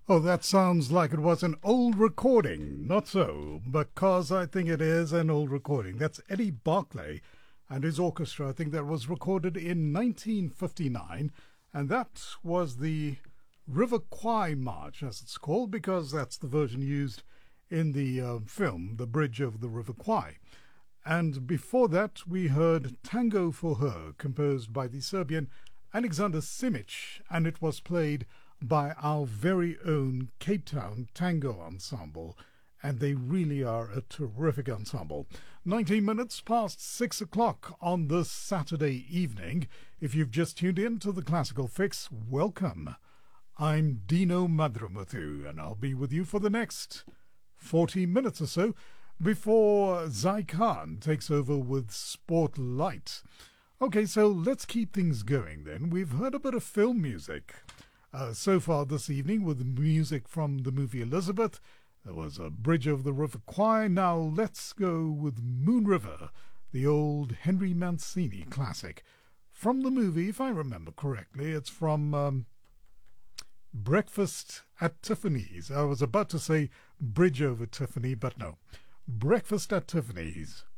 Oh, that sounds like it was an old recording. Not so, because I think it is an old recording. That's Eddie Barclay and his orchestra. I think that was recorded in 1959, and that was the River Kwai March, as it's called, because that's the version used in the film, The Bridge over the River Kwai. And before that, we heard Tango for Her, composed by the Serbian Alexander Simic, and it was played by our very own Cape Town Tango Ensemble, and they really are a terrific ensemble. 19 minutes past 6 o'clock on this Saturday evening. If you've just tuned in to the Classical Fix, welcome. I'm Dino Madramuthu, and I'll be with you for the next 40 minutes or so before Zai Khan takes over with Spotlight. Okay, so let's keep things going then. We've heard a bit of film music so far this evening with music from the movie Elizabeth. There was a Bridge over the River Kwai. Now let's go with Moon River, the old Henry Mancini classic. From the movie, if I remember correctly, it's from Breakfast at Tiffany's. I was about to say Bridge over Tiffany, but no. Breakfast at Tiffany's.